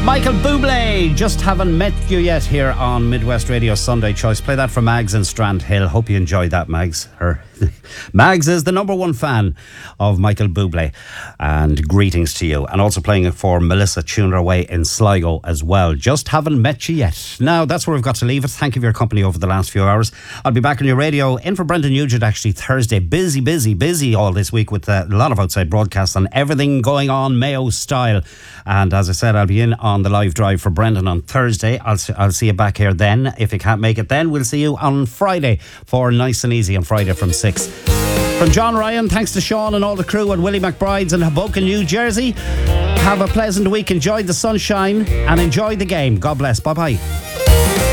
Michael Bublé, just haven't met you yet here on Midwest Radio Sunday Choice. Play that for Mags in Strand Hill. Hope you enjoyed that, Mags. Mags is the number one fan of Michael Bublé, and greetings to you. And also playing it for Melissa Tuner away in Sligo as well. Just haven't met you yet. Now, that's where we've got to leave it. Thank you for your company over the last few hours. I'll be back on your radio in for Brendan Nugent actually Thursday. Busy all this week with a lot of outside broadcasts and everything going on Mayo style. And as I said, I'll be in on the live drive for Brendan on Thursday. I'll see you back here then. If you can't make it then, we'll see you on Friday for Nice and Easy on Friday from 6. From John Ryan, thanks to Sean and all the crew at Willie McBride's in Hoboken, New Jersey. Have a pleasant week. Enjoy the sunshine and enjoy the game. God bless. Bye-bye.